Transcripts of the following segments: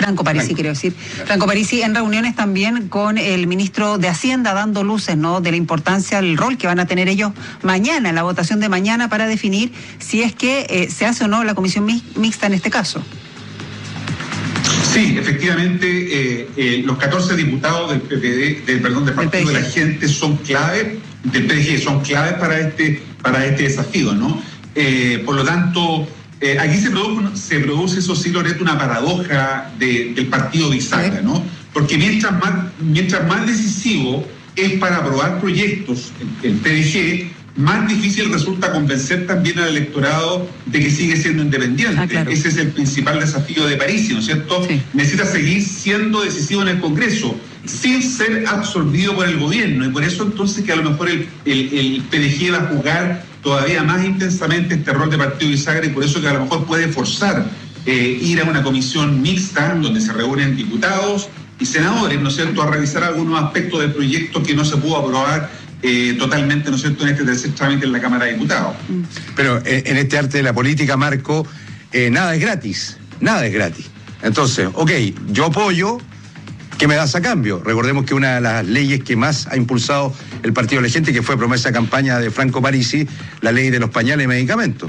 Franco Parisi, quiero decir. Franco Parisi en reuniones también con el ministro de Hacienda, dando luces, ¿no?, de la importancia del rol que van a tener ellos mañana, en la votación de mañana, para definir si es que se hace o no la comisión mixta en este caso. Sí, efectivamente, los 14 diputados del Partido de la Gente son clave, del PDG, son claves para este desafío, ¿no? Por lo tanto, aquí se produce, eso sí, Loreto, una paradoja del partido bisagra, ¿no? Porque mientras más decisivo es para aprobar proyectos el PDG, más difícil resulta convencer también al electorado de que sigue siendo independiente. Claro. Ese es el principal desafío de Parisi, ¿no es cierto? Sí. Necesita seguir siendo decisivo en el Congreso, sin ser absorbido por el gobierno, y por eso entonces que a lo mejor el PDG va a jugar todavía más intensamente este rol de partido bisagra, y por eso que a lo mejor puede forzar ir a una comisión mixta donde se reúnen diputados y senadores, ¿no es cierto?, a revisar algunos aspectos del proyecto que no se pudo aprobar totalmente, ¿no es cierto?, en este tercer trámite en la Cámara de Diputados. Pero en este arte de la política, Marco, nada es gratis. Entonces, yo apoyo, ¿qué me das a cambio? Recordemos que una de las leyes que más ha impulsado el Partido de la Gente, que fue promesa de campaña de Franco Parisi, la ley de los pañales y medicamentos.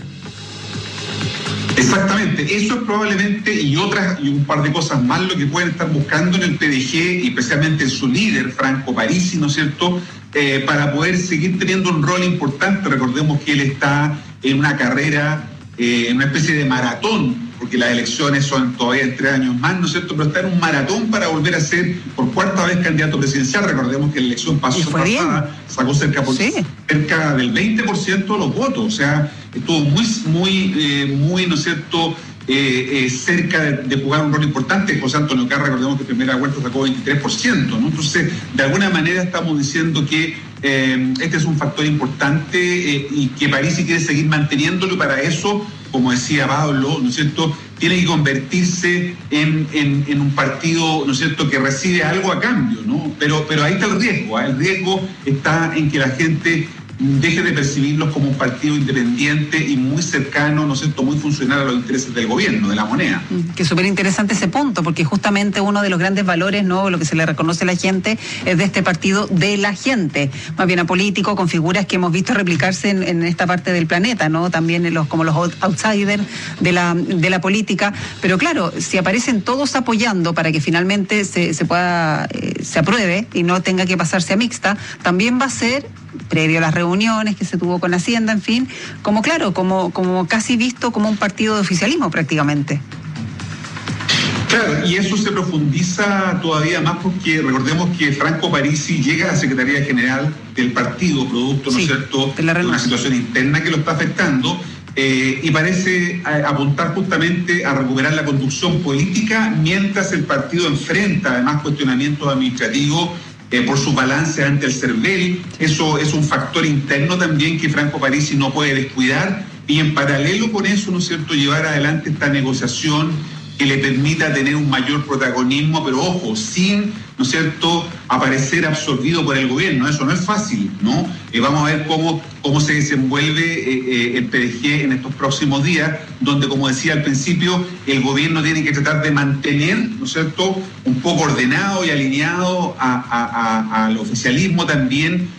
Exactamente, eso es probablemente, y un par de cosas más, lo que pueden estar buscando en el PDG, y especialmente en su líder, Franco Parisi, ¿no es cierto?, para poder seguir teniendo un rol importante. Recordemos que él está en una carrera, en una especie de maratón, porque las elecciones son todavía en 3 años más, ¿no es cierto?, pero está en un maratón para volver a ser por 4ª vez candidato presidencial. Recordemos que la elección pasada sacó cerca del 20% de los votos, o sea, estuvo muy, ¿no es cierto?, cerca de jugar un rol importante. José Antonio Carr, recordemos que en primera vuelta sacó 23%, ¿no? Entonces, de alguna manera estamos diciendo que este es un factor importante y que Parisi quiere seguir manteniéndolo, y para eso, como decía Pablo, ¿no es cierto?, tiene que convertirse en un partido, ¿no es cierto?, que recibe algo a cambio, ¿no? Pero ahí está el riesgo, el riesgo está en que la gente deje de percibirlos como un partido independiente y muy cercano, ¿no es cierto?, muy funcional a los intereses del gobierno, de la moneda. Que es súper interesante ese punto, porque justamente uno de los grandes valores, ¿no?, lo que se le reconoce a la gente, es de este partido de la gente, más bien apolítico, con figuras que hemos visto replicarse en esta parte del planeta, ¿no?, también como los outsiders de la política. Pero claro, si aparecen todos apoyando para que finalmente se apruebe y no tenga que pasarse a mixta, también va a ser, previo a las reuniones que se tuvo con Hacienda, en fin, como casi visto como un partido de oficialismo prácticamente. Claro, y eso se profundiza todavía más porque recordemos que Franco Parisi llega a la Secretaría General del partido, producto, ¿no es cierto?, de una situación interna que lo está afectando, y parece apuntar justamente a recuperar la conducción política mientras el partido enfrenta además cuestionamientos administrativos por su balance ante el CERVEL. Eso es un factor interno también que Franco Parisi no puede descuidar, y en paralelo con eso, ¿no es cierto?, llevar adelante esta negociación que le permita tener un mayor protagonismo, pero ojo, sin, ¿no es cierto?, aparecer absorbido por el gobierno. Eso no es fácil, ¿no? Vamos a ver cómo se desenvuelve el PDG en estos próximos días, donde, como decía al principio, el gobierno tiene que tratar de mantener, ¿no es cierto?, un poco ordenado y alineado al oficialismo también,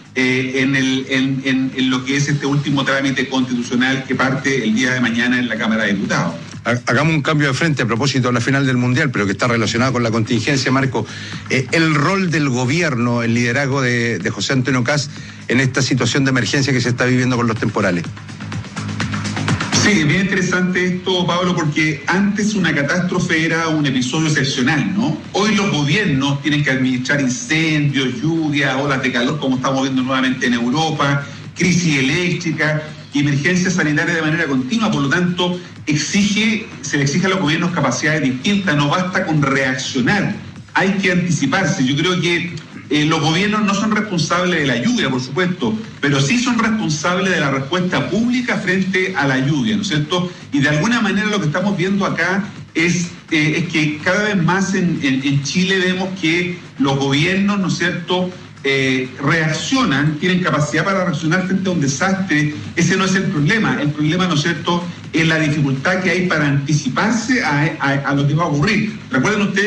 en lo que es este último trámite constitucional que parte el día de mañana en la Cámara de Diputados. Hagamos un cambio de frente a propósito de la final del Mundial, pero que está relacionado con la contingencia, Marco. El rol del gobierno, el liderazgo de José Antonio Kast en esta situación de emergencia que se está viviendo con los temporales. Sí, bien interesante esto, Pablo, porque antes una catástrofe era un episodio excepcional, ¿no? Hoy los gobiernos tienen que administrar incendios, lluvias, olas de calor, como estamos viendo nuevamente en Europa, crisis eléctrica y emergencia sanitaria de manera continua. Por lo tanto, se le exige a los gobiernos capacidades distintas, no basta con reaccionar, hay que anticiparse. Yo creo que los gobiernos no son responsables de la lluvia, por supuesto, pero sí son responsables de la respuesta pública frente a la lluvia, ¿no es cierto? Y de alguna manera lo que estamos viendo acá es que cada vez más en Chile vemos que los gobiernos, ¿no es cierto?, reaccionan, tienen capacidad para reaccionar frente a un desastre. Ese no es el problema, ¿no es cierto?, es la dificultad que hay para anticiparse a lo que va a ocurrir. Recuerden ustedes